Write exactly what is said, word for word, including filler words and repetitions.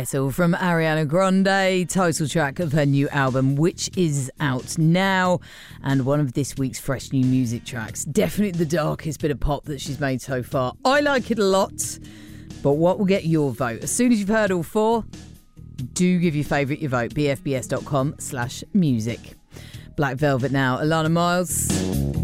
Petal from Ariana Grande, title track of her new album, which is out now, and one of this week's fresh new music tracks. Definitely the darkest bit of pop that she's made so far. I like it a lot, but what will get your vote? As soon as you've heard all four, do give your favourite your vote. b f b s dot com slash music. Black Velvet now, Alana Miles.